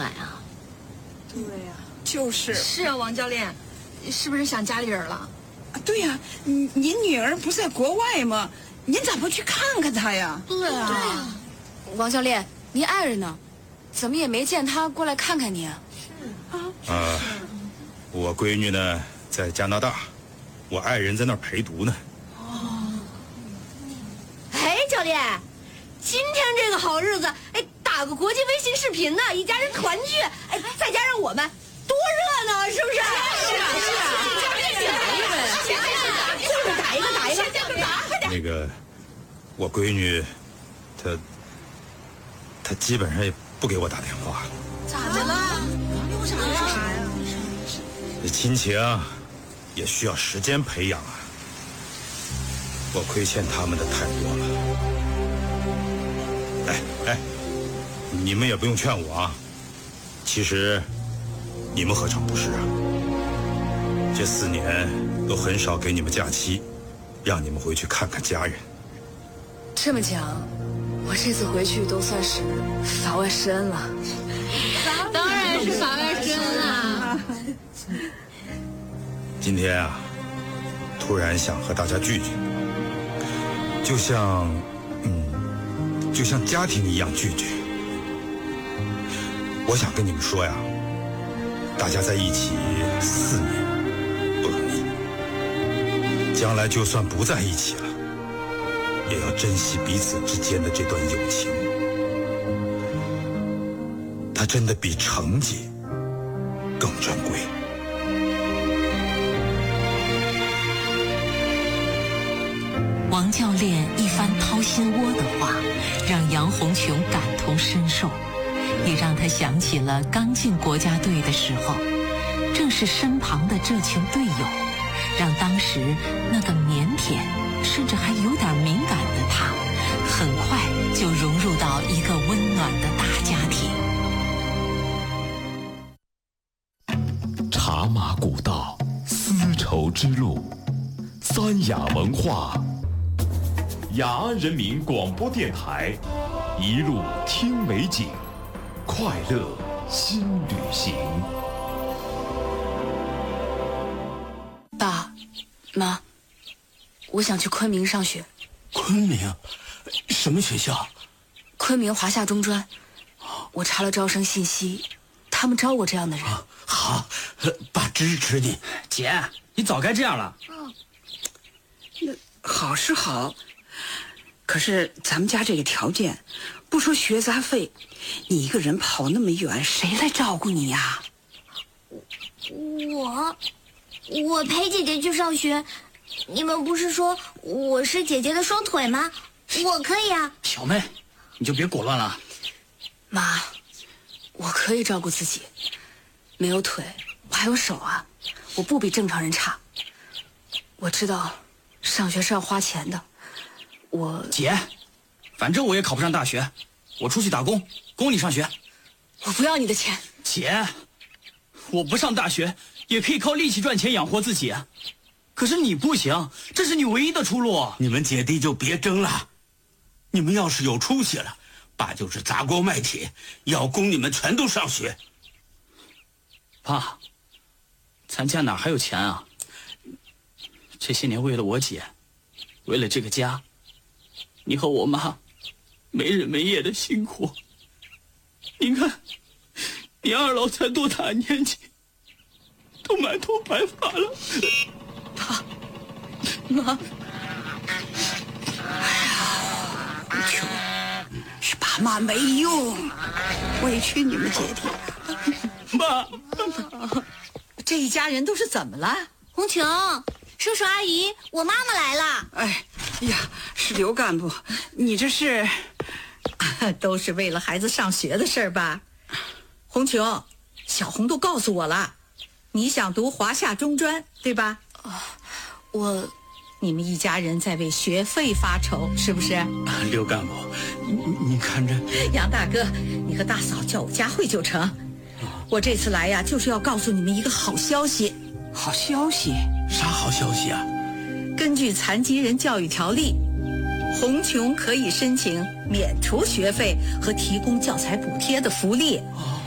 暖啊。 对呀，就是。 是啊，王教练，是不是想家里人了？ 对呀，您女儿不在国外吗？您咋不去看看她呀？ 对啊。 王教练，您爱人呢？怎么也没见她过来看看您啊？ 是啊。 我闺女呢在加拿大，我爱人在那儿陪读呢。 哎，教练，今天这个好日子，哎，打个国际微信视频呢，一家人团聚，哎，再加上我们，多热闹，是不是？是啊。打一个，快点。 那个，我闺女，她基本上也不给我打电话。 咋的了？有啥呀？ 亲情也需要时间培养啊。我亏欠他们的太多了。哎，你们也不用劝我啊。其实，你们何尝不是啊？这4年都很少给你们假期，让你们回去看看家人。 这么讲，我这次回去都算是法外施恩了。 当然是法外施恩啦。 今天啊，突然想和大家聚聚，就像家庭一样聚聚。我想跟你们说呀，大家在一起4年不容易，将来就算不在一起了，也要珍惜彼此之间的这段友情。它真的比成绩更珍贵。 王教练一番掏心窝的话，让杨红琼感同身受，也让他想起了刚进国家队的时候，正是身旁的这群队友，让当时那个腼腆甚至还有点敏感的他，很快就融入到一个温暖的大家庭。 茶马古道，丝绸之路，三雅文化，雅安人民广播电台，一路听美景，快乐新旅行。 爸妈，我想去昆明上学。 昆明？什么学校？ 昆明华夏中专。我查了招生信息，他们招我这样的人。 好，爸支持你。 姐，你早该这样了。 那好是好，可是咱们家这个条件，不说学杂费，你一个人跑那么远，谁来照顾你呀？ 我陪姐姐去上学，你们不是说我是姐姐的双腿吗？我可以啊。 小妹，你就别裹乱了。 妈，我可以照顾自己，没有腿，我还有手啊，我不比正常人差。我知道上学是要花钱的， 姐，反正我也考不上大学，我出去打工，供你上学。 我不要你的钱。 姐，我不上大学也可以靠力气赚钱养活自己，可是你不行，这是你唯一的出路。 你们姐弟就别争了，你们要是有出息了，爸就是砸锅卖铁，要供你们全都上学。 爸，咱家哪还有钱啊？这些年为了我姐，为了这个家，你和我妈没日没夜的辛苦。你看，你二老才多大年纪，都满头白发了。 爸妈， 穷，是爸妈没用，委屈你们姐弟。 妈， 这一家人都是怎么了？ 红琼，叔叔阿姨，我妈妈来了。 哎呀，是刘干部，你这是都是为了孩子上学的事儿吧？红琼，小红都告诉我了，你想读华夏中专，对吧？你们一家人在为学费发愁，是不是？ 刘干部，你看这杨大哥，你和大嫂叫我佳慧就成。我这次来呀，就是要告诉你们一个好消息。 好消息？ 啥好消息啊？ 根据残疾人教育条例，红琼可以申请免除学费和提供教材补贴的福利。